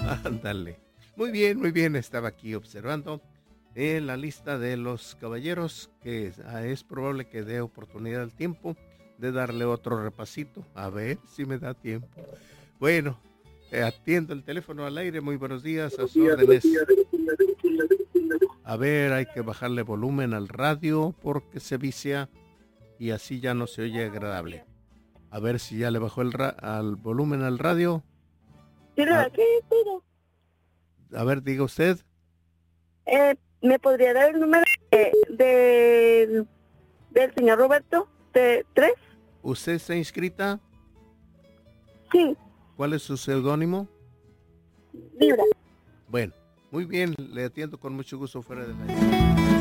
Ándale. Muy bien, estaba aquí observando en la lista de los caballeros que es probable que dé oportunidad al tiempo de darle otro repasito. A ver si me da tiempo. Bueno, atiendo el teléfono al aire. Muy buenos días, a sus órdenes. A ver, hay que bajarle volumen al radio porque se vicia y así ya no se oye agradable. A ver si ya le bajó al volumen al radio. Sí, le bajé todo. A ver, diga usted. ¿Me podría dar el número del señor Roberto? ¿De 3? ¿Usted está inscrita? Sí, ¿Cuál es su seudónimo? Libra. Bueno, muy bien, le atiendo con mucho gusto fuera de la...